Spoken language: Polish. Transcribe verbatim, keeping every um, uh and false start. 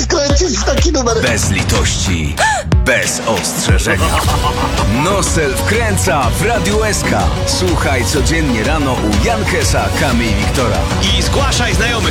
wkręcić w taki numer. Bez litości, bez ostrzeżenia. Nosel wkręca w Radiu S K. Słuchaj codziennie rano u Jankesa, Kamy i Wiktora. I zgłaszaj znajomych.